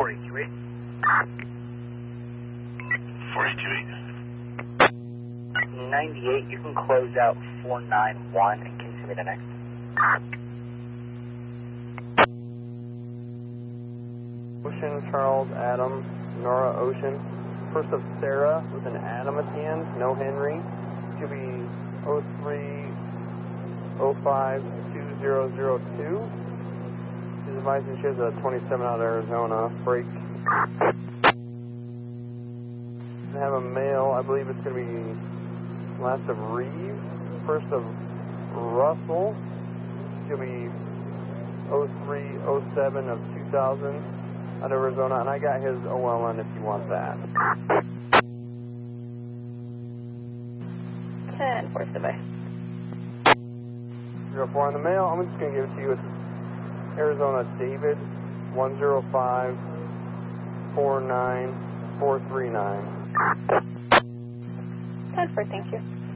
428. 428. 98, you can close out 491 and can you send me the next? Ocean, Charles, Adam, Nora, Ocean. First of Sarah with an Adam at the end, no Henry. Should be 03052002. She's advising she has a 27 out of Arizona break. I have a male, I believe it's going to be last of Reeves. First of Russell. Should be 0307 of 2000. Out of Arizona, and I got his OLN if you want that. 10-4, standby. 04 on the mail. I'm just going to give it to you. It's Arizona David 105-49439. 10-4, thank you.